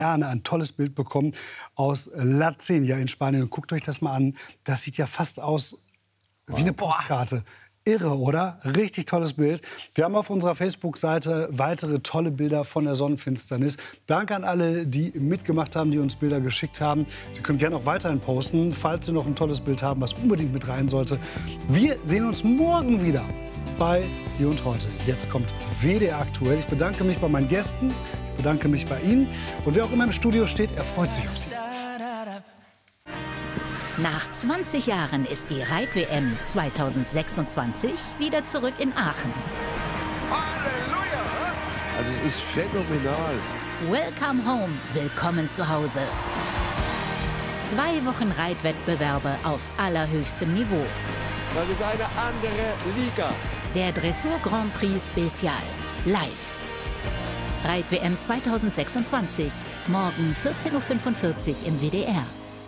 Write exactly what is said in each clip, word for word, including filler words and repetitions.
ein tolles Bild bekommen aus La Cenia in Spanien. Guckt euch das mal an. Das sieht ja fast aus wie eine Postkarte. Irre, oder? Richtig tolles Bild. Wir haben auf unserer Facebook-Seite weitere tolle Bilder von der Sonnenfinsternis. Danke an alle, die mitgemacht haben, die uns Bilder geschickt haben. Sie können gerne auch weiterhin posten, falls Sie noch ein tolles Bild haben, was unbedingt mit rein sollte. Wir sehen uns morgen wieder bei Hier und Heute. Jetzt kommt W D R aktuell. Ich bedanke mich bei meinen Gästen, ich bedanke mich bei Ihnen. Und wer auch immer im Studio steht, er freut sich auf Sie. Nach zwanzig Jahren ist die Reit-W M zweitausendsechsundzwanzig wieder zurück in Aachen. Halleluja! Also es ist phänomenal. Welcome home, willkommen zu Hause. Zwei Wochen Reitwettbewerbe auf allerhöchstem Niveau. Das ist eine andere Liga. Der Dressur Grand Prix Spezial, live. Reit-W M zweitausendsechsundzwanzig, morgen vierzehn Uhr fünfundvierzig im W D R.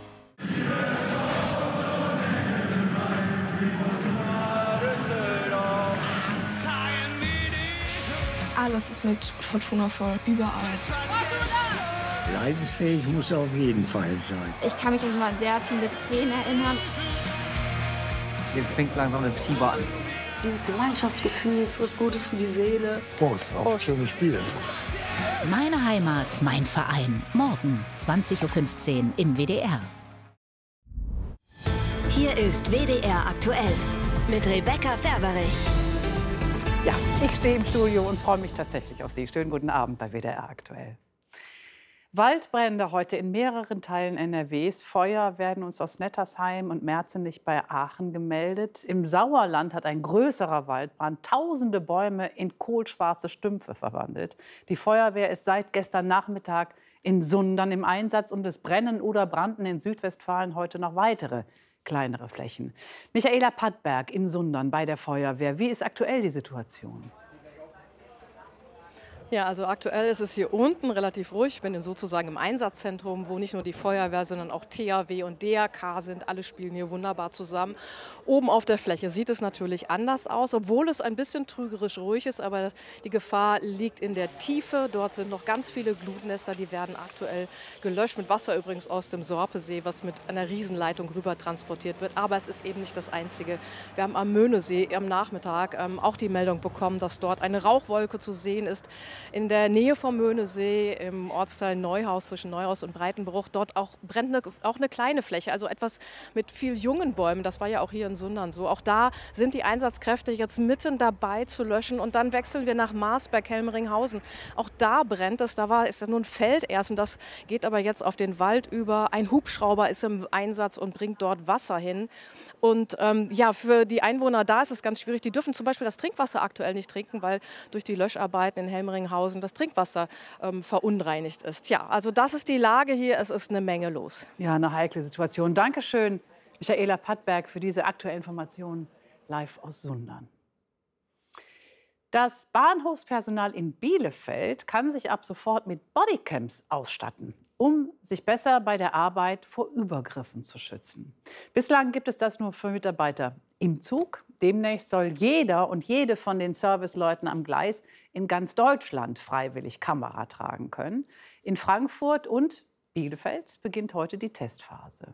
Alles ist mit Fortuna voll, überall. Leidensfähig muss er auf jeden Fall sein. Ich kann mich an immer sehr viele Tränen erinnern. Jetzt fängt langsam das Fieber an. Dieses Gemeinschaftsgefühl ist was Gutes für die Seele. Prost, auf schönes Spiel. Meine Heimat, mein Verein. Morgen zwanzig Uhr fünfzehn im W D R. Hier ist W D R aktuell mit Rebecca Ferberich. Ja, ich stehe im Studio und freue mich tatsächlich auf Sie. Schönen guten Abend bei W D R aktuell. Waldbrände heute in mehreren Teilen N R Ws. Feuer werden uns aus Nettersheim und Merzenich bei Aachen gemeldet. Im Sauerland hat ein größerer Waldbrand tausende Bäume in kohlschwarze Stümpfe verwandelt. Die Feuerwehr ist seit gestern Nachmittag in Sundern im Einsatz und es brennen oder brannten in Südwestfalen heute noch weitere kleinere Flächen. Michaela Pattberg in Sundern bei der Feuerwehr. Wie ist aktuell die Situation? Ja, also aktuell ist es hier unten relativ ruhig. Ich bin sozusagen im Einsatzzentrum, wo nicht nur die Feuerwehr, sondern auch T H W und D R K sind. Alle spielen hier wunderbar zusammen. Oben auf der Fläche sieht es natürlich anders aus, obwohl es ein bisschen trügerisch ruhig ist. Aber die Gefahr liegt in der Tiefe. Dort sind noch ganz viele Glutnester, die werden aktuell gelöscht. Mit Wasser übrigens aus dem Sorpesee, was mit einer Riesenleitung rüber transportiert wird. Aber es ist eben nicht das Einzige. Wir haben am Möhnesee am Nachmittag ähm, auch die Meldung bekommen, dass dort eine Rauchwolke zu sehen ist. In der Nähe vom Möhnesee, im Ortsteil Neuhaus zwischen Neuhaus und Breitenbruch, dort auch brennt eine, auch eine kleine Fläche, also etwas mit viel jungen Bäumen. Das war ja auch hier in Sundern so. Auch da sind die Einsatzkräfte jetzt mitten dabei zu löschen. Und dann wechseln wir nach Marsberg, Helmeringhausen. Auch da brennt es. Da war ist ja nur ein Feld erst und das geht aber jetzt auf den Wald über. Ein Hubschrauber ist im Einsatz und bringt dort Wasser hin. Und ähm, ja, für die Einwohner da ist es ganz schwierig. Die dürfen zum Beispiel das Trinkwasser aktuell nicht trinken, weil durch die Löscharbeiten in Helmeringhausen das Trinkwasser ähm, verunreinigt ist. Ja, also das ist die Lage hier. Es ist eine Menge los. Ja, eine heikle Situation. Dankeschön, Michaela Pattberg, für diese aktuellen Informationen live aus Sundern. Das Bahnhofspersonal in Bielefeld kann sich ab sofort mit Bodycams ausstatten, um sich besser bei der Arbeit vor Übergriffen zu schützen. Bislang gibt es das nur für Mitarbeiter im Zug. Demnächst soll jeder und jede von den Serviceleuten am Gleis in ganz Deutschland freiwillig Kamera tragen können. In Frankfurt und Bielefeld beginnt heute die Testphase.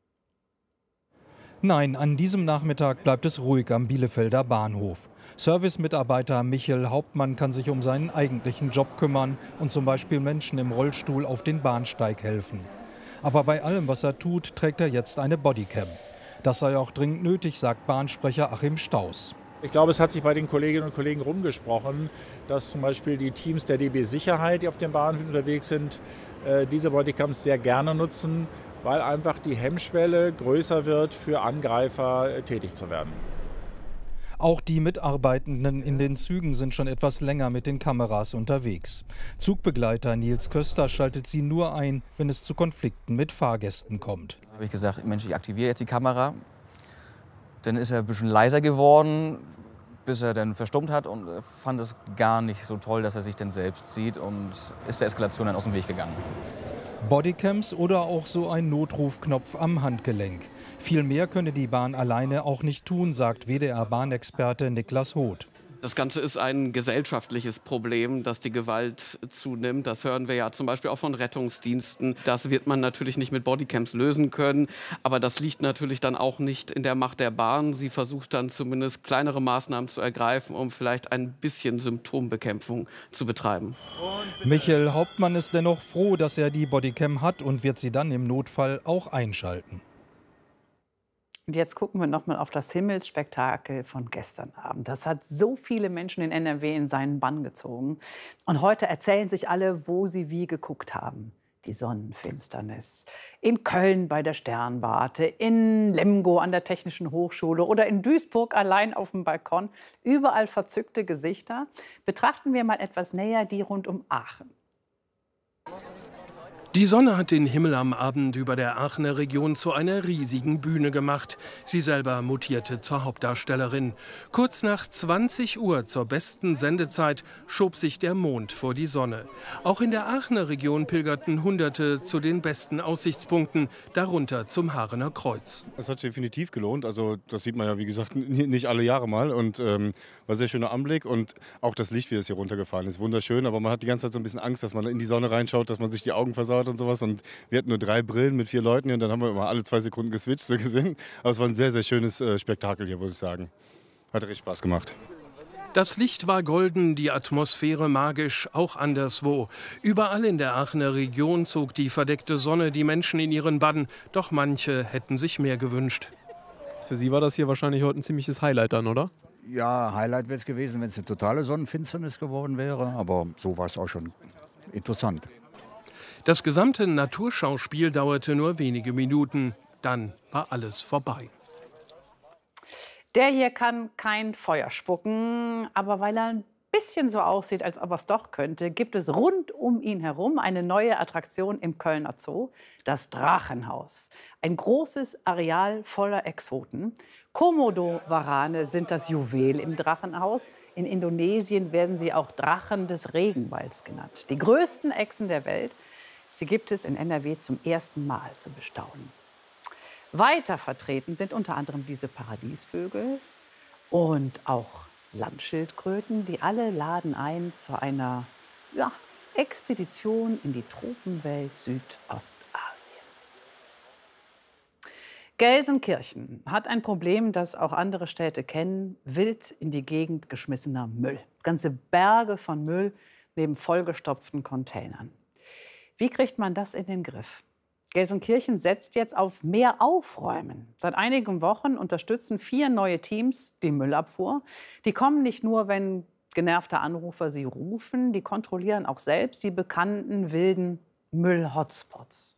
Nein, an diesem Nachmittag bleibt es ruhig am Bielefelder Bahnhof. Servicemitarbeiter Michael Hauptmann kann sich um seinen eigentlichen Job kümmern und zum Beispiel Menschen im Rollstuhl auf den Bahnsteig helfen. Aber bei allem, was er tut, trägt er jetzt eine Bodycam. Das sei auch dringend nötig, sagt Bahnsprecher Achim Staus. Ich glaube, es hat sich bei den Kolleginnen und Kollegen rumgesprochen, dass zum Beispiel die Teams der D B Sicherheit, die auf den Bahnhöfen unterwegs sind, diese Bodycams sehr gerne nutzen, weil einfach die Hemmschwelle größer wird, für Angreifer tätig zu werden. Auch die Mitarbeitenden in den Zügen sind schon etwas länger mit den Kameras unterwegs. Zugbegleiter Nils Köster schaltet sie nur ein, wenn es zu Konflikten mit Fahrgästen kommt. Da habe ich gesagt, Mensch, ich aktiviere jetzt die Kamera. Dann ist er ein bisschen leiser geworden, bis er dann verstummt hat und fand es gar nicht so toll, dass er sich dann selbst sieht und ist der Eskalation dann aus dem Weg gegangen. Bodycams oder auch so ein Notrufknopf am Handgelenk. Viel mehr könne die Bahn alleine auch nicht tun, sagt W D R-Bahnexperte Niklas Hoth. Das Ganze ist ein gesellschaftliches Problem, dass die Gewalt zunimmt. Das hören wir ja zum Beispiel auch von Rettungsdiensten. Das wird man natürlich nicht mit Bodycams lösen können. Aber das liegt natürlich dann auch nicht in der Macht der Bahn. Sie versucht dann zumindest kleinere Maßnahmen zu ergreifen, um vielleicht ein bisschen Symptombekämpfung zu betreiben. Michael Hauptmann ist dennoch froh, dass er die Bodycam hat und wird sie dann im Notfall auch einschalten. Und jetzt gucken wir noch mal auf das Himmelsspektakel von gestern Abend. Das hat so viele Menschen in N R W in seinen Bann gezogen. Und heute erzählen sich alle, wo sie wie geguckt haben. Die Sonnenfinsternis. In Köln bei der Sternwarte, in Lemgo an der Technischen Hochschule oder in Duisburg allein auf dem Balkon. Überall verzückte Gesichter. Betrachten wir mal etwas näher die rund um Aachen. Die Sonne hat den Himmel am Abend über der Aachener Region zu einer riesigen Bühne gemacht. Sie selber mutierte zur Hauptdarstellerin. Kurz nach zwanzig Uhr zur besten Sendezeit schob sich der Mond vor die Sonne. Auch in der Aachener Region pilgerten Hunderte zu den besten Aussichtspunkten, darunter zum Haarener Kreuz. Es hat sich definitiv gelohnt. Also das sieht man ja, wie gesagt, nicht alle Jahre mal. Und ähm, war ein sehr schöner Anblick. Und auch das Licht, wie es hier runtergefallen ist, wunderschön. Aber man hat die ganze Zeit so ein bisschen Angst, dass man in die Sonne reinschaut, dass man sich die Augen versaut und sowas. Und wir hatten nur drei Brillen mit vier Leuten hier und dann haben wir immer alle zwei Sekunden geswitcht, so gesehen. Aber es war ein sehr, sehr schönes äh, Spektakel hier, muss ich sagen. Hat richtig Spaß gemacht. Das Licht war golden, die Atmosphäre magisch, auch anderswo. Überall in der Aachener Region zog die verdeckte Sonne die Menschen in ihren Bann. Doch manche hätten sich mehr gewünscht. Für Sie war das hier wahrscheinlich heute ein ziemliches Highlight dann, oder? Ja, Highlight wäre es gewesen, wenn es eine totale Sonnenfinsternis geworden wäre. Aber so war es auch schon interessant. Das gesamte Naturschauspiel dauerte nur wenige Minuten. Dann war alles vorbei. Der hier kann kein Feuer spucken, aber weil er ein bisschen so aussieht, als ob er es doch könnte, gibt es rund um ihn herum eine neue Attraktion im Kölner Zoo, das Drachenhaus. Ein großes Areal voller Exoten. Komodo-Warane sind das Juwel im Drachenhaus. In Indonesien werden sie auch Drachen des Regenwalds genannt. Die größten Echsen der Welt. Sie gibt es in N R W zum ersten Mal zu bestaunen. Weiter vertreten sind unter anderem diese Paradiesvögel und auch Landschildkröten. Die alle laden ein zu einer ja, Expedition in die Tropenwelt Südostasiens. Gelsenkirchen hat ein Problem, das auch andere Städte kennen: wild in die Gegend geschmissener Müll. Ganze Berge von Müll neben vollgestopften Containern. Wie kriegt man das in den Griff? Gelsenkirchen setzt jetzt auf mehr Aufräumen. Seit einigen Wochen unterstützen vier neue Teams die Müllabfuhr. Die kommen nicht nur, wenn genervte Anrufer sie rufen, die kontrollieren auch selbst die bekannten wilden Müll-Hotspots.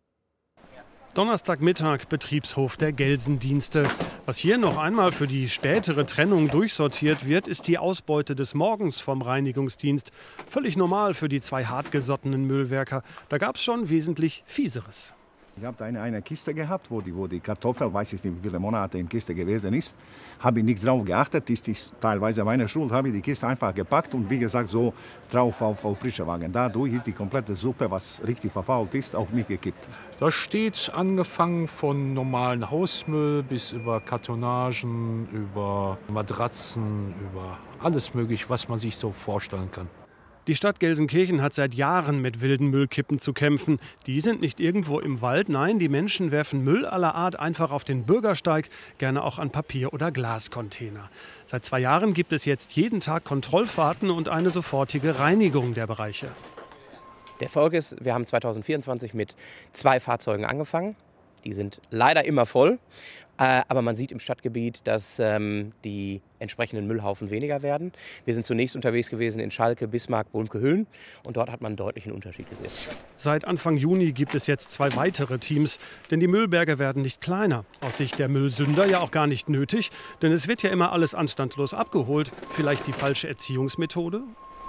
Donnerstagmittag, Betriebshof der Gelsendienste. Was hier noch einmal für die spätere Trennung durchsortiert wird, ist die Ausbeute des Morgens vom Reinigungsdienst. Völlig normal für die zwei hartgesottenen Müllwerker. Da gab es schon wesentlich Fieseres. Ich habe eine, eine Kiste gehabt, wo die, wo die Kartoffel, weiß ich nicht, wie viele Monate in Kiste gewesen ist. Habe ich nicht drauf geachtet, ist, ist teilweise meine Schuld, habe ich die Kiste einfach gepackt und wie gesagt so drauf auf, auf Pritschewagen. Dadurch ist die komplette Suppe, was richtig verfault ist, auf mich gekippt. Da steht angefangen von normalen Hausmüll bis über Kartonagen, über Matratzen, über alles Mögliche, was man sich so vorstellen kann. Die Stadt Gelsenkirchen hat seit Jahren mit wilden Müllkippen zu kämpfen. Die sind nicht irgendwo im Wald, nein, die Menschen werfen Müll aller Art einfach auf den Bürgersteig, gerne auch an Papier- oder Glascontainer. Seit zwei Jahren gibt es jetzt jeden Tag Kontrollfahrten und eine sofortige Reinigung der Bereiche. Der Erfolg ist, wir haben zweitausendvierundzwanzig mit zwei Fahrzeugen angefangen. Die sind leider immer voll. Äh, aber man sieht im Stadtgebiet, dass ähm, die entsprechenden Müllhaufen weniger werden. Wir sind zunächst unterwegs gewesen in Schalke, Bismarck, Bohnke-Hüllen. Und dort hat man einen deutlichen Unterschied gesehen. Seit Anfang Juni gibt es jetzt zwei weitere Teams. Denn die Müllberge werden nicht kleiner. Aus Sicht der Müllsünder ja auch gar nicht nötig. Denn es wird ja immer alles anstandslos abgeholt. Vielleicht die falsche Erziehungsmethode?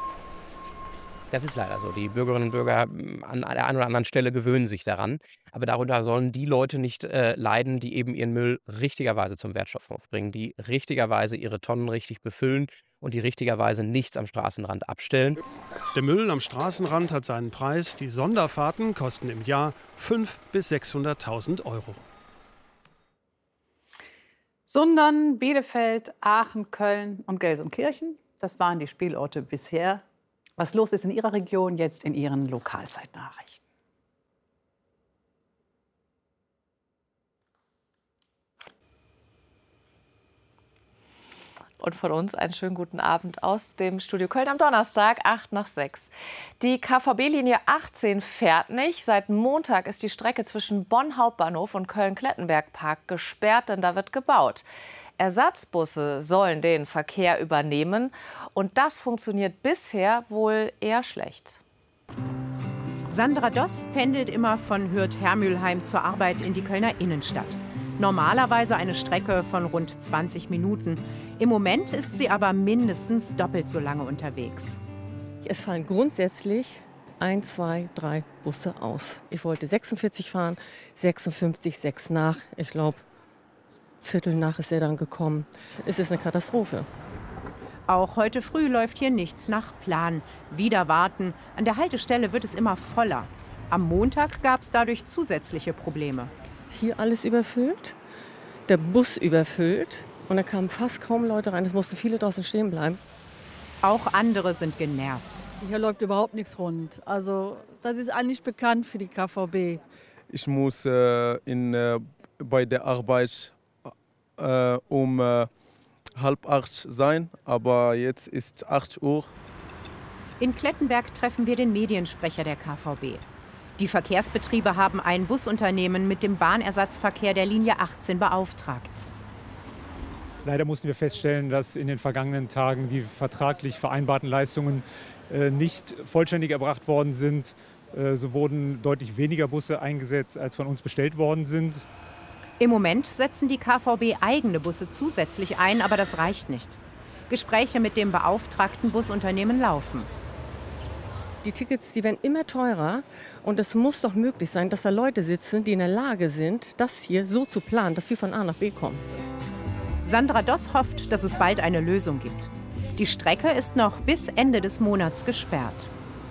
Das ist leider so. Die Bürgerinnen und Bürger an der einen oder anderen Stelle gewöhnen sich daran. Aber darunter sollen die Leute nicht äh, leiden, die eben ihren Müll richtigerweise zum Wertstoffhof bringen, die richtigerweise ihre Tonnen richtig befüllen und die richtigerweise nichts am Straßenrand abstellen. Der Müll am Straßenrand hat seinen Preis. Die Sonderfahrten kosten im Jahr fünfhunderttausend bis sechshunderttausend Euro. Sundern, Bielefeld, Aachen, Köln und Gelsenkirchen. Das waren die Spielorte bisher. Was los ist in Ihrer Region, jetzt in Ihren Lokalzeitnachrichten. Und von uns einen schönen guten Abend aus dem Studio Köln am Donnerstag, acht nach sechs. Die K V B-Linie achtzehn fährt nicht. Seit Montag ist die Strecke zwischen Bonn Hauptbahnhof und Köln-Klettenberg-Park gesperrt, denn da wird gebaut. Ersatzbusse sollen den Verkehr übernehmen. Und das funktioniert bisher wohl eher schlecht. Sandra Doss pendelt immer von Hürth-Hermülheim zur Arbeit in die Kölner Innenstadt. Normalerweise eine Strecke von rund zwanzig Minuten. Im Moment ist sie aber mindestens doppelt so lange unterwegs. Es fallen grundsätzlich ein, zwei, drei Busse aus. Ich wollte sechsundvierzig fahren, sechsundfünfzig, sechs nach. Ich glaube, Viertel nach ist er dann gekommen. Es ist eine Katastrophe. Auch heute früh läuft hier nichts nach Plan. Wieder warten. An der Haltestelle wird es immer voller. Am Montag gab es dadurch zusätzliche Probleme. Hier alles überfüllt, der Bus überfüllt und da kamen fast kaum Leute rein. Es mussten viele draußen stehen bleiben. Auch andere sind genervt. Hier läuft überhaupt nichts rund. Also das ist eigentlich bekannt für die K V B. Ich muss äh, in, äh, bei der Arbeit äh, um äh, halb acht sein, aber jetzt ist acht Uhr. In Klettenberg treffen wir den Mediensprecher der K V B. Die Verkehrsbetriebe haben ein Busunternehmen mit dem Bahnersatzverkehr der Linie achtzehn beauftragt. Leider mussten wir feststellen, dass in den vergangenen Tagen die vertraglich vereinbarten Leistungen äh, nicht vollständig erbracht worden sind. Äh, so wurden deutlich weniger Busse eingesetzt, als von uns bestellt worden sind. Im Moment setzen die K V B eigene Busse zusätzlich ein, aber das reicht nicht. Gespräche mit dem beauftragten Busunternehmen laufen. Die Tickets, die werden immer teurer und es muss doch möglich sein, dass da Leute sitzen, die in der Lage sind, das hier so zu planen, dass wir von A nach B kommen. Sandra Doss hofft, dass es bald eine Lösung gibt. Die Strecke ist noch bis Ende des Monats gesperrt.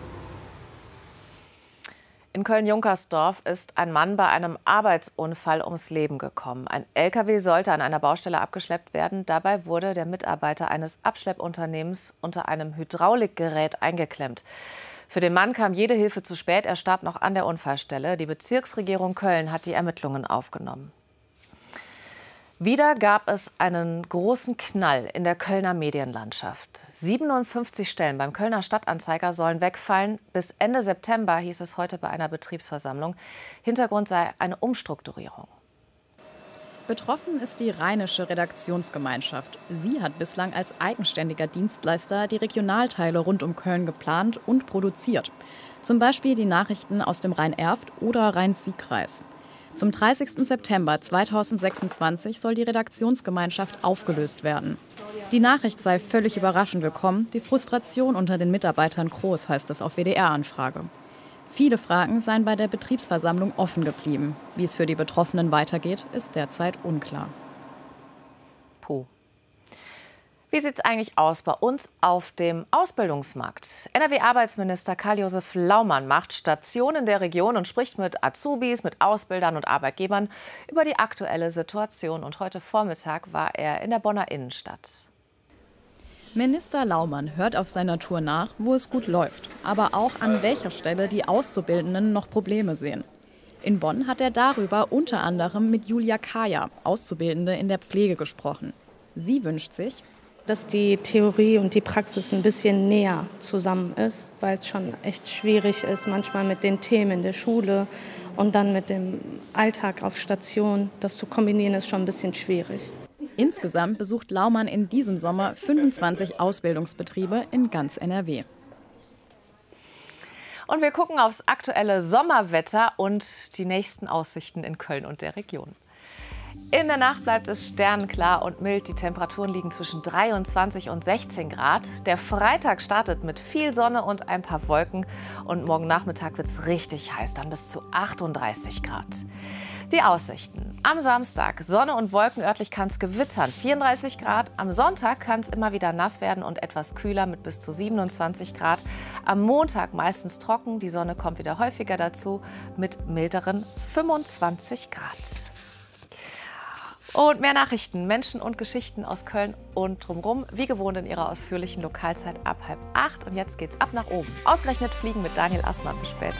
In Köln-Junkersdorf ist ein Mann bei einem Arbeitsunfall ums Leben gekommen. Ein L K W sollte an einer Baustelle abgeschleppt werden. Dabei wurde der Mitarbeiter eines Abschleppunternehmens unter einem Hydraulikgerät eingeklemmt. Für den Mann kam jede Hilfe zu spät. Er starb noch an der Unfallstelle. Die Bezirksregierung Köln hat die Ermittlungen aufgenommen. Wieder gab es einen großen Knall in der Kölner Medienlandschaft. siebenundfünfzig Stellen beim Kölner Stadtanzeiger sollen wegfallen. Bis Ende September, hieß es heute bei einer Betriebsversammlung. Hintergrund sei eine Umstrukturierung. Betroffen ist die Rheinische Redaktionsgemeinschaft. Sie hat bislang als eigenständiger Dienstleister die Regionalteile rund um Köln geplant und produziert. Zum Beispiel die Nachrichten aus dem Rhein-Erft oder Rhein-Sieg-Kreis. Zum dreißigsten September zweitausendsechsundzwanzig soll die Redaktionsgemeinschaft aufgelöst werden. Die Nachricht sei völlig überraschend gekommen. Die Frustration unter den Mitarbeitern groß, heißt es auf W D R-Anfrage. Viele Fragen seien bei der Betriebsversammlung offen geblieben. Wie es für die Betroffenen weitergeht, ist derzeit unklar. Puh. Wie sieht es eigentlich aus bei uns auf dem Ausbildungsmarkt? N R W-Arbeitsminister Karl-Josef Laumann macht Station in der Region und spricht mit Azubis, mit Ausbildern und Arbeitgebern über die aktuelle Situation. Und heute Vormittag war er in der Bonner Innenstadt. Minister Laumann hört auf seiner Tour nach, wo es gut läuft, aber auch an welcher Stelle die Auszubildenden noch Probleme sehen. In Bonn hat er darüber unter anderem mit Julia Kaya, Auszubildende in der Pflege, gesprochen. Sie wünscht sich, dass die Theorie und die Praxis ein bisschen näher zusammen ist, weil es schon echt schwierig ist, manchmal mit den Themen in der Schule und dann mit dem Alltag auf Station. Das zu kombinieren ist schon ein bisschen schwierig. Insgesamt besucht Laumann in diesem Sommer fünfundzwanzig Ausbildungsbetriebe in ganz N R W. Und wir gucken aufs aktuelle Sommerwetter und die nächsten Aussichten in Köln und der Region. In der Nacht bleibt es sternenklar und mild. Die Temperaturen liegen zwischen dreiundzwanzig und sechzehn Grad. Der Freitag startet mit viel Sonne und ein paar Wolken. Und morgen Nachmittag wird es richtig heiß, dann bis zu achtunddreißig Grad. Die Aussichten. Am Samstag Sonne und Wolken, örtlich kann es gewittern, vierunddreißig Grad. Am Sonntag kann es immer wieder nass werden und etwas kühler mit bis zu siebenundzwanzig Grad. Am Montag meistens trocken, die Sonne kommt wieder häufiger dazu mit milderen fünfundzwanzig Grad. Und mehr Nachrichten, Menschen und Geschichten aus Köln und drumherum, wie gewohnt in ihrer ausführlichen Lokalzeit ab halb acht. Und jetzt geht's ab nach oben. Ausgerechnet Fliegen mit Daniel Assmann. Bis später.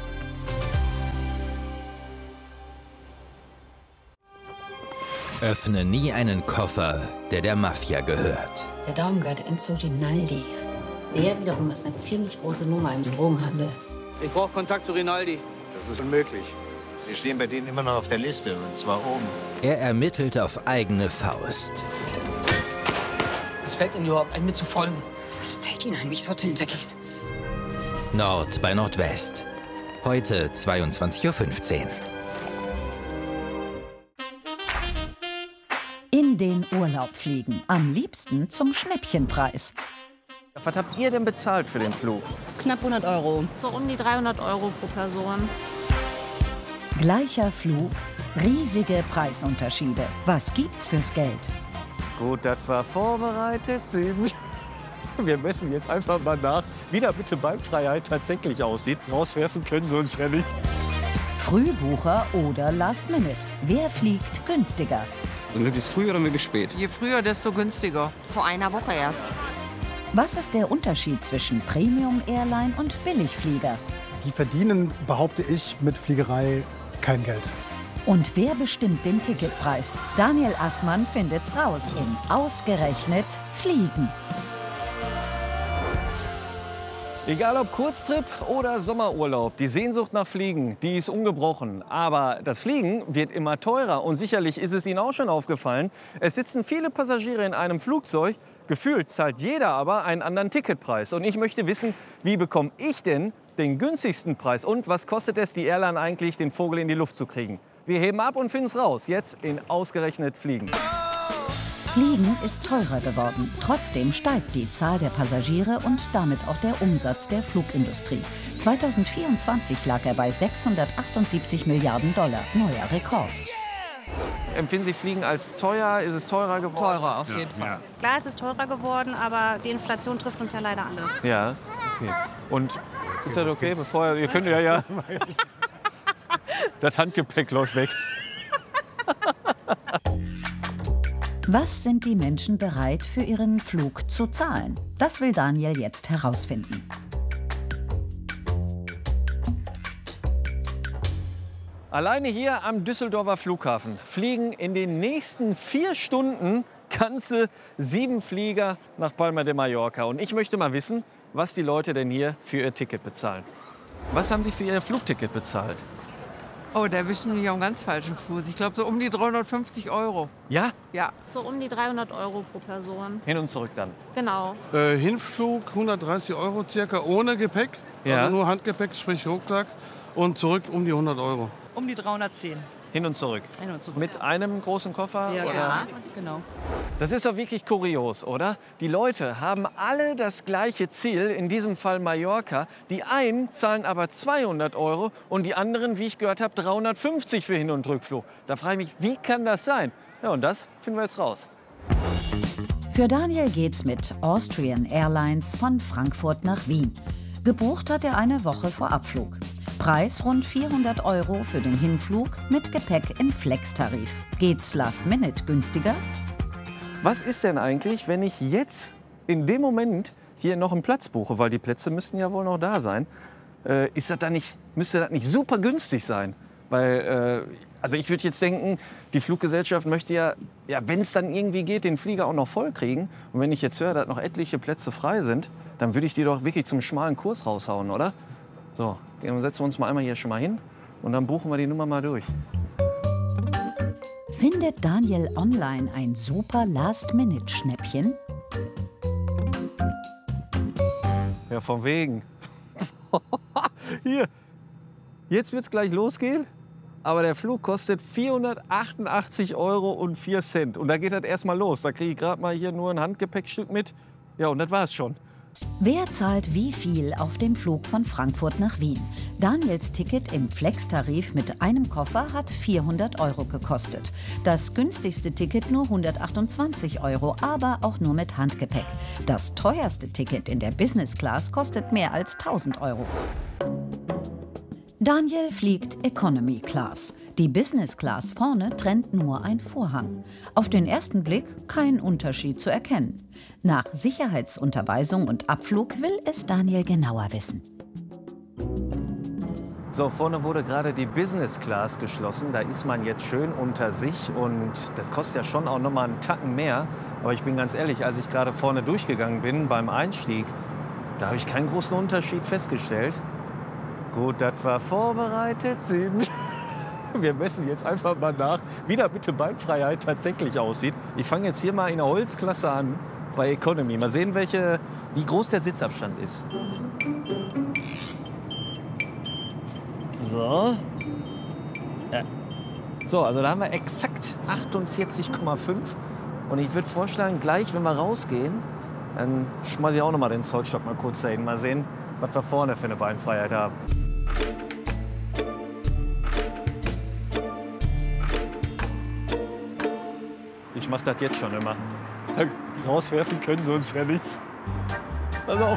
Öffne nie einen Koffer, der der Mafia gehört. Der Daumengürtel entzog Rinaldi. Der wiederum ist eine ziemlich große Nummer im Drogenhandel. Ich brauche Kontakt zu Rinaldi. Das ist unmöglich. Sie stehen bei denen immer noch auf der Liste, und zwar oben. Er ermittelt auf eigene Faust. Es fällt Ihnen überhaupt ein, mir zu folgen? Was fällt Ihnen ein, mich so zu hintergehen? Nord bei Nordwest. Heute zweiundzwanzig Uhr fünfzehn. In den Urlaub fliegen. Am liebsten zum Schnäppchenpreis. Was habt ihr denn bezahlt für den Flug? Knapp hundert Euro. So um die dreihundert Euro pro Person. Gleicher Flug, riesige Preisunterschiede. Was gibt's fürs Geld? Gut, das war vorbereitet. Wir messen jetzt einfach mal nach, wie da bitte Beinfreiheit tatsächlich aussieht. Rauswerfen können Sie uns ja nicht. Frühbucher oder Last Minute? Wer fliegt günstiger? Möglichst früh oder möglichst spät? Je früher, desto günstiger. Vor einer Woche erst. Was ist der Unterschied zwischen Premium-Airline und Billigflieger? Die verdienen, behaupte ich, mit Fliegerei kein Geld. Und wer bestimmt den Ticketpreis? Daniel Assmann findet's raus in Ausgerechnet Fliegen. Egal ob Kurztrip oder Sommerurlaub, die Sehnsucht nach Fliegen, die ist ungebrochen. Aber das Fliegen wird immer teurer und sicherlich ist es Ihnen auch schon aufgefallen. Es sitzen viele Passagiere in einem Flugzeug, gefühlt zahlt jeder aber einen anderen Ticketpreis. Und ich möchte wissen, wie bekomme ich denn den günstigsten Preis und was kostet es die Airline eigentlich, den Vogel in die Luft zu kriegen? Wir heben ab und finden es raus, jetzt in Ausgerechnet Fliegen. Fliegen ist teurer geworden. Trotzdem steigt die Zahl der Passagiere und damit auch der Umsatz der Flugindustrie. zweitausendvierundzwanzig lag er bei sechshundertachtundsiebzig Milliarden Dollar, neuer Rekord. Empfinden Sie Fliegen als teuer? Ist es teurer geworden? Teurer, auf jeden Fall. Klar, es ist teurer geworden, aber die Inflation trifft uns ja leider alle. Ja, okay. Und ist das okay? Bevor ihr könnt ja ja. Das Handgepäck läuft weg. Was sind die Menschen bereit, für ihren Flug zu zahlen? Das will Daniel jetzt herausfinden. Alleine hier am Düsseldorfer Flughafen fliegen in den nächsten vier Stunden ganze sieben Flieger nach Palma de Mallorca. Und ich möchte mal wissen, was die Leute denn hier für ihr Ticket bezahlen. Was haben Sie für Ihr Flugticket bezahlt? Oh, da erwischen wir mich auf einem ganz falschen Fuß. Ich glaube, so um die dreihundertfünfzig Euro. Ja? Ja, so um die dreihundert Euro pro Person. Hin und zurück dann? Genau. Äh, Hinflug hundertdreißig Euro circa ohne Gepäck. Ja. Also nur Handgepäck, sprich Rucksack. Und zurück um die hundert Euro. Um die dreihundertzehn. Hin und zurück? Hin und zurück. Mit einem großen Koffer? Ja, oder? ja, genau. Das ist doch wirklich kurios, oder? Die Leute haben alle das gleiche Ziel, in diesem Fall Mallorca. Die einen zahlen aber zweihundert Euro und die anderen, wie ich gehört habe, dreihundertfünfzig für Hin- und Rückflug. Da frage ich mich, wie kann das sein? Ja, und das finden wir jetzt raus. Für Daniel geht's mit Austrian Airlines von Frankfurt nach Wien. Gebucht hat er eine Woche vor Abflug. Preis rund vierhundert Euro für den Hinflug mit Gepäck im Flex-Tarif. Geht's Last Minute günstiger? Was ist denn eigentlich, wenn ich jetzt in dem Moment hier noch einen Platz buche? Weil die Plätze müssten ja wohl noch da sein. Äh, ist das dann nicht, müsste das nicht super günstig sein? Weil, äh, also ich würde jetzt denken, die Fluggesellschaft möchte ja, ja wenn es dann irgendwie geht, den Flieger auch noch voll kriegen. Und wenn ich jetzt höre, dass noch etliche Plätze frei sind, dann würde ich die doch wirklich zum schmalen Kurs raushauen, oder? So, dann setzen wir uns mal einmal hier schon mal hin und dann buchen wir die Nummer mal durch. Findet Daniel online ein super Last-Minute-Schnäppchen? Ja, von wegen. Hier, jetzt wird es gleich losgehen, aber der Flug kostet vierhundertachtundachtzig Euro und vier Cent. Und da geht das erst mal los. Da kriege ich gerade mal hier nur ein Handgepäckstück mit. Ja, und das war's schon. Wer zahlt wie viel auf dem Flug von Frankfurt nach Wien? Daniels Ticket im Flex-Tarif mit einem Koffer hat vierhundert Euro gekostet. Das günstigste Ticket nur hundertachtundzwanzig Euro, aber auch nur mit Handgepäck. Das teuerste Ticket in der Business Class kostet mehr als tausend Euro. Daniel fliegt Economy Class. Die Business Class vorne trennt nur ein Vorhang. Auf den ersten Blick kein Unterschied zu erkennen. Nach Sicherheitsunterweisung und Abflug will es Daniel genauer wissen. So, vorne wurde gerade die Business Class geschlossen. Da ist man jetzt schön unter sich und das kostet ja schon auch noch mal einen Tacken mehr. Aber ich bin ganz ehrlich, als ich gerade vorne durchgegangen bin beim Einstieg, da habe ich keinen großen Unterschied festgestellt. Gut, dass wir vorbereitet sind. Wir messen jetzt einfach mal nach, wie das mit der Beinfreiheit tatsächlich aussieht. Ich fange jetzt hier mal in der Holzklasse an bei Economy. Mal sehen, welche, wie groß der Sitzabstand ist. So. Ja. So, also da haben wir exakt achtundvierzig Komma fünf. Und ich würde vorschlagen, gleich, wenn wir rausgehen, dann schmeiße ich auch noch mal den Zollstock mal kurz dahin. Mal sehen, was wir vorne für eine Beinfreiheit haben. Ich mache das jetzt schon immer. Rauswerfen können sie uns ja nicht. Pass auf.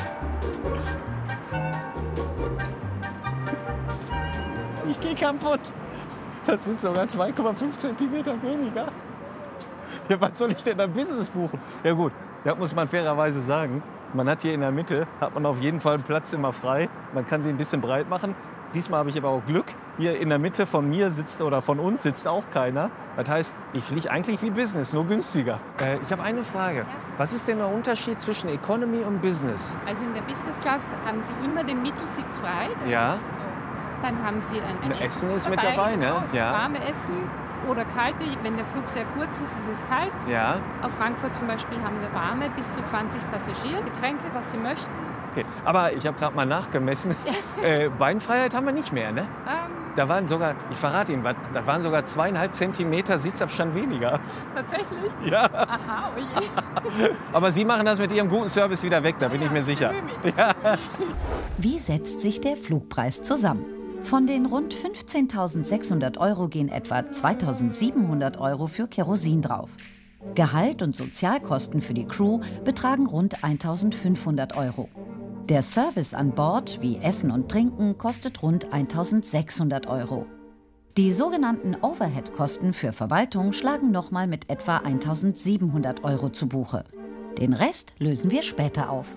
Ich gehe kaputt. Das sind sogar zwei Komma fünf Zentimeter weniger. Ja, was soll ich denn da Business buchen? Ja gut, das muss man fairerweise sagen. Man hat hier in der Mitte, hat man auf jeden Fall einen Platz immer frei. Man kann sie ein bisschen breit machen. Diesmal habe ich aber auch Glück. Hier in der Mitte von mir sitzt oder von uns sitzt auch keiner. Das heißt, ich fliege eigentlich wie Business, nur günstiger. Äh, ich habe eine Frage. Ja. Was ist denn der Unterschied zwischen Economy und Business? Also in der Business Class haben Sie immer den Mittelsitz frei. Das Ja. ist so. Dann haben Sie ein, ein Essen, Essen ist dabei, mit dabei, ne? Genau, also Ja. warme Essen oder kalte. Wenn der Flug sehr kurz ist, ist es kalt. Ja. Auf Frankfurt zum Beispiel haben wir warme, bis zu zwanzig Passagiere. Getränke, was Sie möchten. Okay. Aber ich habe gerade mal nachgemessen. äh, Beinfreiheit haben wir nicht mehr, ne? Ähm, Da waren sogar, ich verrate Ihnen, was, da waren sogar zweieinhalb Zentimeter Sitzabstand weniger. Tatsächlich? Ja. Aha, oh je. Aber Sie machen das mit Ihrem guten Service wieder weg, da bin ich mir sicher. Ja. Wie setzt sich der Flugpreis zusammen? Von den rund fünfzehntausendsechshundert Euro gehen etwa zweitausendsiebenhundert Euro für Kerosin drauf. Gehalt und Sozialkosten für die Crew betragen rund eintausendfünfhundert Euro. Der Service an Bord, wie Essen und Trinken, kostet rund eintausendsechshundert Euro. Die sogenannten Overhead-Kosten für Verwaltung schlagen nochmal mit etwa eintausendsiebenhundert Euro zu Buche. Den Rest lösen wir später auf.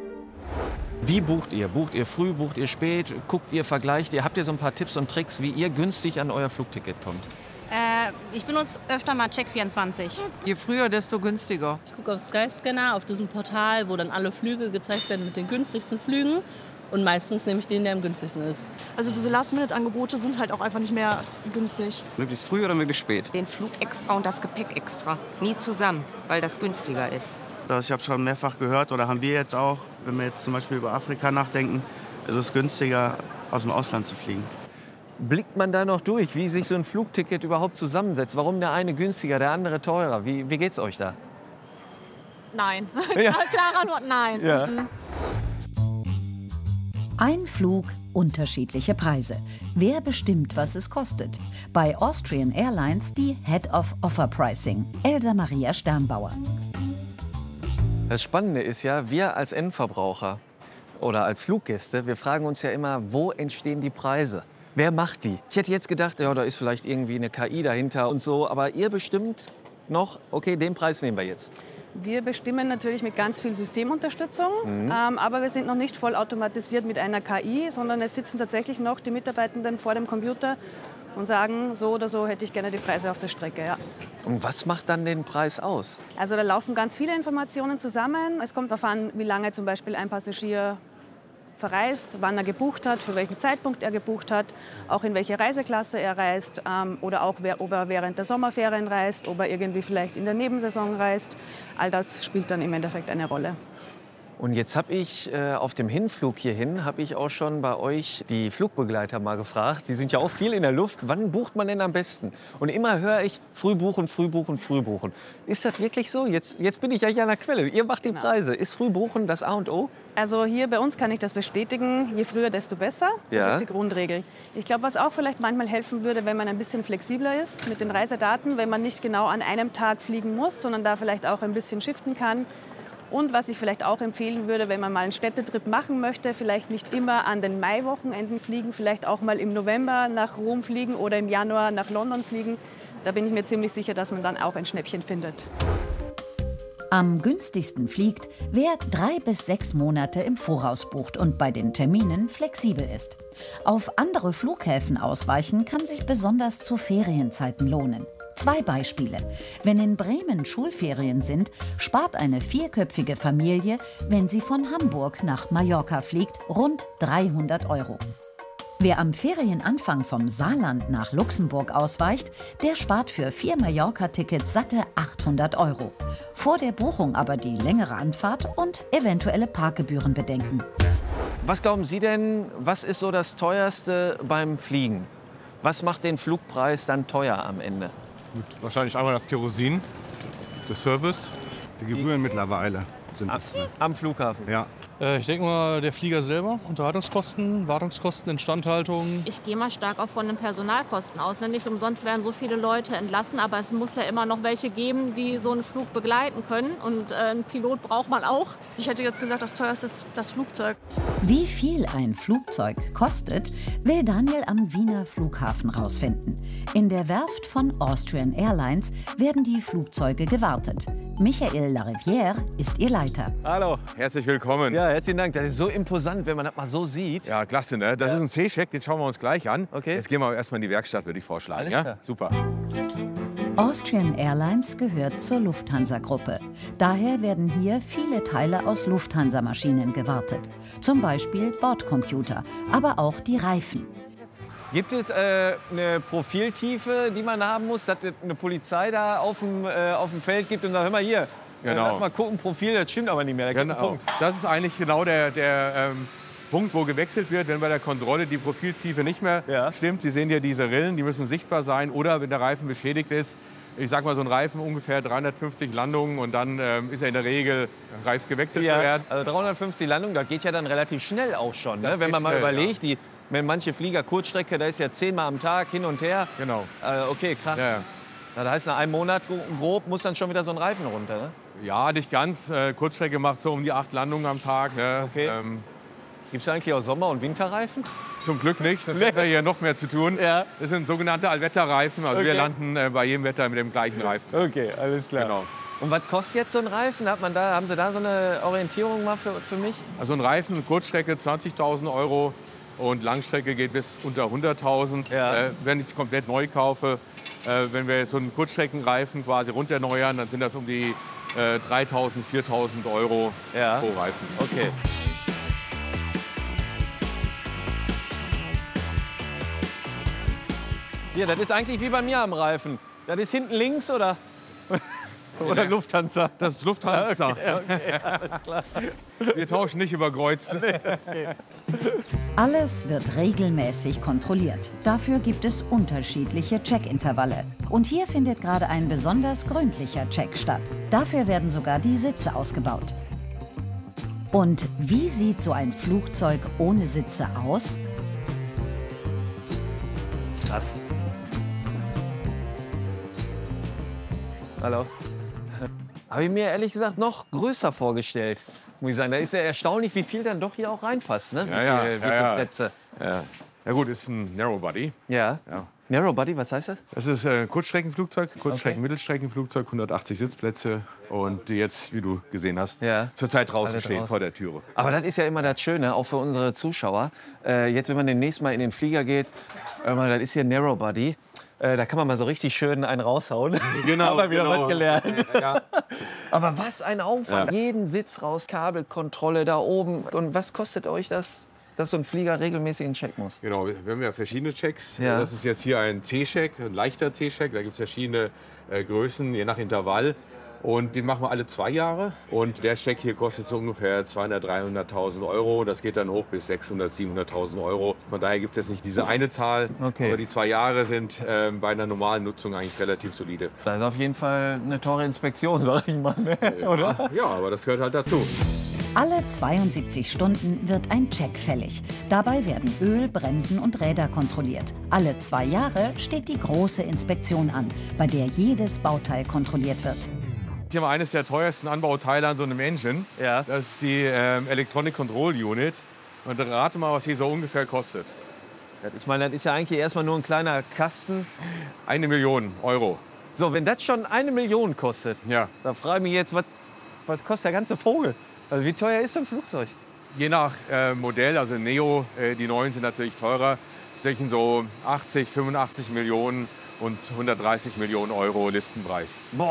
Wie bucht ihr? Bucht ihr früh, bucht ihr spät? Guckt ihr, vergleicht ihr? Habt ihr so ein paar Tipps und Tricks, wie ihr günstig an euer Flugticket kommt? Äh, ich benutze öfter mal Check vierundzwanzig. Je früher, desto günstiger. Ich gucke auf Skyscanner, auf diesem Portal, wo dann alle Flüge gezeigt werden mit den günstigsten Flügen. Und meistens nehme ich den, der am günstigsten ist. Also diese Last-Minute-Angebote sind halt auch einfach nicht mehr günstig. Möglichst früh oder möglichst spät? Den Flug extra und das Gepäck extra. Nie zusammen, weil das günstiger ist. Ich habe schon mehrfach gehört, oder haben wir jetzt auch, wenn wir jetzt zum Beispiel über Afrika nachdenken, ist es günstiger, aus dem Ausland zu fliegen. Blickt man da noch durch, wie sich so ein Flugticket überhaupt zusammensetzt? Warum der eine günstiger, der andere teurer? Wie, wie geht's euch da? Nein. Ja. Klare Antwort, nein. Ja. Mhm. Ein Flug, unterschiedliche Preise. Wer bestimmt, was es kostet? Bei Austrian Airlines die Head of Offer Pricing, Elsa Maria Sternbauer. Das Spannende ist ja, wir als Endverbraucher oder als Fluggäste, wir fragen uns ja immer, wo entstehen die Preise? Wer macht die? Ich hätte jetzt gedacht, ja, da ist vielleicht irgendwie eine K I dahinter und so, aber ihr bestimmt noch, okay, den Preis nehmen wir jetzt. Wir bestimmen natürlich mit ganz viel Systemunterstützung, Mhm. ähm, aber wir sind noch nicht voll automatisiert mit einer K I, sondern es sitzen tatsächlich noch die Mitarbeitenden vor dem Computer und sagen, so oder so hätte ich gerne die Preise auf der Strecke. Ja. Und was macht dann den Preis aus? Also da laufen ganz viele Informationen zusammen. Es kommt darauf an, wie lange zum Beispiel ein Passagier verreist, wann er gebucht hat, für welchen Zeitpunkt er gebucht hat, auch in welche Reiseklasse er reist ähm, oder auch wer, ob er während der Sommerferien reist, ob er irgendwie vielleicht in der Nebensaison reist. All das spielt dann im Endeffekt eine Rolle. Und jetzt habe ich äh, auf dem Hinflug hierhin, habe ich auch schon bei euch die Flugbegleiter mal gefragt. Die sind ja auch viel in der Luft. Wann bucht man denn am besten? Und immer höre ich, früh buchen, früh buchen, früh buchen. Ist das wirklich so? Jetzt, jetzt bin ich ja hier an der Quelle. Ihr macht die Preise. Ist früh buchen das A und O? Also hier bei uns kann ich das bestätigen. Je früher, desto besser. Das Ja. ist die Grundregel. Ich glaube, was auch vielleicht manchmal helfen würde, wenn man ein bisschen flexibler ist mit den Reisedaten, wenn man nicht genau an einem Tag fliegen muss, sondern da vielleicht auch ein bisschen shiften kann. Und was ich vielleicht auch empfehlen würde, wenn man mal einen Städtetrip machen möchte, vielleicht nicht immer an den Maiwochenenden fliegen, vielleicht auch mal im November nach Rom fliegen oder im Januar nach London fliegen. Da bin ich mir ziemlich sicher, dass man dann auch ein Schnäppchen findet. Am günstigsten fliegt, wer drei bis sechs Monate im Voraus bucht und bei den Terminen flexibel ist. Auf andere Flughäfen ausweichen kann sich besonders zu Ferienzeiten lohnen. Zwei Beispiele. Wenn in Bremen Schulferien sind, spart eine vierköpfige Familie, wenn sie von Hamburg nach Mallorca fliegt, rund dreihundert Euro. Wer am Ferienanfang vom Saarland nach Luxemburg ausweicht, der spart für vier Mallorca-Tickets satte achthundert Euro. Vor der Buchung aber die längere Anfahrt und eventuelle Parkgebühren bedenken. Was glauben Sie denn, was ist so das Teuerste beim Fliegen? Was macht den Flugpreis dann teuer am Ende? Gut, wahrscheinlich einmal das Kerosin, der Service, die Gebühren mittlerweile sind am, es. Am Flughafen? Ja. Äh, ich denke mal, der Flieger selber, Unterhaltungskosten, Wartungskosten, Instandhaltung. Ich gehe mal stark auch von den Personalkosten aus. Nicht umsonst werden so viele Leute entlassen, aber es muss ja immer noch welche geben, die so einen Flug begleiten können. Und äh, einen Pilot braucht man auch. Ich hätte jetzt gesagt, das teuerste ist das Flugzeug. Wie viel ein Flugzeug kostet, will Daniel am Wiener Flughafen rausfinden. In der Werft von Austrian Airlines werden die Flugzeuge gewartet. Michael Larivière ist ihr Leiter. Hallo, herzlich willkommen. Ja, herzlichen Dank. Das ist so imposant, wenn man das mal so sieht. Ja, klasse, ne? Das ja. ist ein C-Check, den schauen wir uns gleich an. Okay. Jetzt gehen wir erstmal in die Werkstatt, würde ich vorschlagen. Alles ja? klar. Super. Austrian Airlines gehört zur Lufthansa-Gruppe. Daher werden hier viele Teile aus Lufthansa-Maschinen gewartet. Zum Beispiel Bordcomputer, aber auch die Reifen. Gibt es äh, eine Profiltiefe, die man haben muss, dass es eine Polizei da auf dem, äh, auf dem Feld gibt und sagt, hör mal hier, genau. äh, lass mal gucken, Profil, das stimmt aber nicht mehr, da gibt Genau. einen Punkt. Das ist eigentlich genau der, der ähm, Punkt, wo gewechselt wird, wenn bei der Kontrolle die Profiltiefe nicht mehr ja. stimmt. Sie sehen ja diese Rillen, die müssen sichtbar sein. Oder wenn der Reifen beschädigt ist, ich sag mal so ein Reifen ungefähr dreihundertfünfzig Landungen und dann ähm, ist er in der Regel reif gewechselt ja. zu werden. Also dreihundertfünfzig Landungen, das geht ja dann relativ schnell auch schon. Ne? Wenn man mal schnell, überlegt, ja. die, wenn manche Flieger Kurzstrecke, da ist ja zehnmal am Tag hin und her. Genau. Äh, okay, krass. Ja, ja. Das heißt, nach einem Monat grob muss dann schon wieder so ein Reifen runter, ne? Ja, nicht ganz. Äh, Kurzstrecke macht so um die acht Landungen am Tag. Ne? Okay. Ähm, Gibt es eigentlich auch Sommer- und Winterreifen? Zum Glück nicht, das hätten wir hier noch mehr zu tun. Ja. Das sind sogenannte Allwetterreifen, also Okay. wir landen äh, bei jedem Wetter mit dem gleichen Reifen. Okay, alles klar. Genau. Und was kostet jetzt so ein Reifen? Hat man da, haben Sie da so eine Orientierung mal für, für mich? Also ein Reifen, Kurzstrecke zwanzigtausend Euro und Langstrecke geht bis unter hunderttausend. Ja. Äh, wenn ich es komplett neu kaufe, äh, wenn wir so einen Kurzstreckenreifen quasi runterneuern, dann sind das um die äh, dreitausend, viertausend Euro ja. pro Reifen. Okay. Hier, das ist eigentlich wie bei mir am Reifen. Das ist hinten links, oder? Oder Lufthansa? Das ist Lufthansa. Okay, okay, alles klar. Wir tauschen nicht über Kreuz. Nee, das geht. Alles wird regelmäßig kontrolliert. Dafür gibt es unterschiedliche Checkintervalle. Und hier findet gerade ein besonders gründlicher Check statt. Dafür werden sogar die Sitze ausgebaut. Und wie sieht so ein Flugzeug ohne Sitze aus? Krass. Hallo. Habe ich mir ehrlich gesagt noch größer vorgestellt, muss ich sagen. Da ist ja erstaunlich, wie viel dann doch hier auch reinpasst, ne? Wie Ja, ja, viele, wie ja, viele ja. Plätze. Ja. Ja gut, ist ein Narrowbody. Ja. Ja. Narrowbody, was heißt das? Das ist ein Kurzstreckenflugzeug, Kurzstrecken-Mittelstreckenflugzeug, hundertachtzig Sitzplätze und die jetzt, wie du gesehen hast, Ja. zurzeit draußen Alles stehen draußen. vor der Türe. Aber das ist ja immer das Schöne, auch für unsere Zuschauer. Äh, jetzt, wenn man demnächst mal in den Flieger geht, äh, das ist hier Narrowbody. Äh, da kann man mal so richtig schön einen raushauen. Genau, Haben wir wieder genau. was gelernt. Ja. Aber was ein Aufwand. Ja. Jeden Sitz raus, Kabelkontrolle da oben. Und was kostet euch das, dass so ein Flieger regelmäßig einen Check muss? Genau, wir haben ja verschiedene Checks. Ja. Das ist jetzt hier ein C-Check, ein leichter C-Check. Da gibt es verschiedene äh, Größen, je nach Intervall. Und den machen wir alle zwei Jahre. Und der Check hier kostet so ungefähr zweihunderttausend, dreihunderttausend Euro. Das geht dann hoch bis sechshunderttausend, siebenhunderttausend Euro. Von daher gibt es jetzt nicht diese eine Zahl. Okay. Aber die zwei Jahre sind äh, bei einer normalen Nutzung eigentlich relativ solide. Das ist auf jeden Fall eine teure Inspektion, sag ich mal. Ne? Oder? Ja, aber das gehört halt dazu. Alle zweiundsiebzig Stunden wird ein Check fällig. Dabei werden Öl, Bremsen und Räder kontrolliert. Alle zwei Jahre steht die große Inspektion an, bei der jedes Bauteil kontrolliert wird. Hier mal eines der teuersten Anbauteile an so einem Engine. Ja. Das ist die ähm, Electronic Control Unit. Und rate mal, was die so ungefähr kostet. Ich meine, das ist ja eigentlich erstmal nur ein kleiner Kasten. Eine Million Euro. So, wenn das schon eine Million kostet, ja. dann frage ich mich jetzt, was, was kostet der ganze Vogel? Also wie teuer ist so ein Flugzeug? Je nach äh, Modell, also Neo, äh, die neuen sind natürlich teurer. Zwischen so achtzig, fünfundachtzig Millionen und hundertdreißig Millionen Euro Listenpreis. Boah.